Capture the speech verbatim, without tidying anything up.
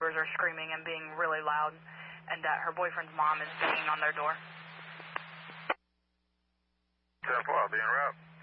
are screaming and being really loud, and that her boyfriend's mom is banging on their door. ten four, I'll be en route.